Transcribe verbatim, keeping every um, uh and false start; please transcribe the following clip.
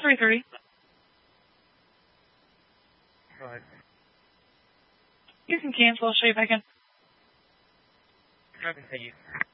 three thirty. Go ahead. You can cancel. I'll show you back in. I'll continue.